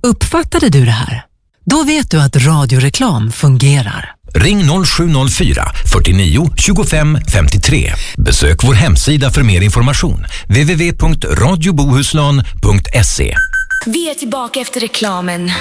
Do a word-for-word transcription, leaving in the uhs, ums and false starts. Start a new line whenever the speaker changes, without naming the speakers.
Uppfattade du det här? Då vet du att radioreklam fungerar.
Ring noll sju noll fyra, fyrtionio, tjugofem, femtiotre. Besök vår hemsida för mer information. w w w punkt radio bohuslän punkt se.
Vi är tillbaka efter reklamen.